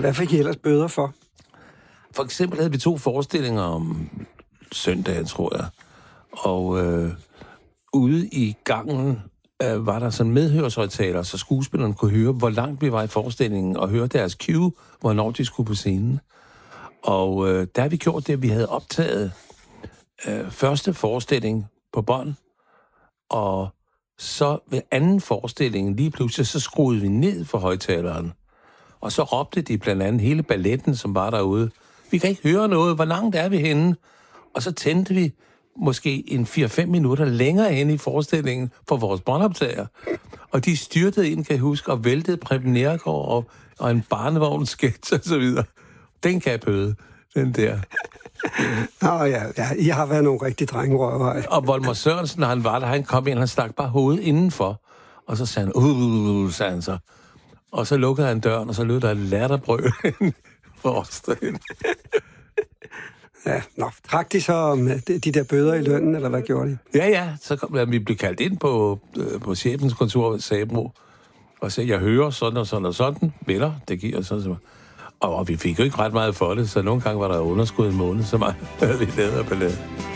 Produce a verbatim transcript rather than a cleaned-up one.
Hvad fik I ellers bøder for? For eksempel havde vi to forestillinger om søndagen, tror jeg. Og øh, ude i gangen øh, var der sådan medhørshøjtaler, så skuespillerne kunne høre, hvor langt vi var i forestillingen, og høre deres cue, hvornår de skulle på scenen. Og øh, der har vi gjort det, at vi havde optaget øh, første forestilling på bånd, og så ved anden forestilling, lige pludselig, så skruede vi ned for højtaleren. Og så råbte de blandt andet hele balletten, som var derude. Vi kan ikke høre noget, hvor langt er vi henne? Og så tændte vi måske en fire til fem minutter længere hen i forestillingen for vores båndoptager. Og de styrtede ind, kan jeg huske, og væltede Preben Neergaard og, og en barnevognssketch og så videre. Den kan jeg bøde, den der. Nå ja, ja, I har været nogle rigtig drengerøver. Og Volmer Sørensen, når han var der, han kom ind, han stak bare hovedet indenfor. Og så sagde han, uh, sagde han så. Og så lukkede han døren, og så lød der et latterbrøl for os derinde. Ja, nå, trak de så de, de der bøder i lønnen, eller hvad gjorde de? Ja, ja, så kom, ja, vi blev kaldt ind på, øh, på chefens kontor, Sabro, og sagde, jeg hører sådan og sådan og sådan, venner, det giver sådan og og, og vi fik jo ikke ret meget for det, så nogle gange var der underskud en måned, så meget havde vi lavet af ballade.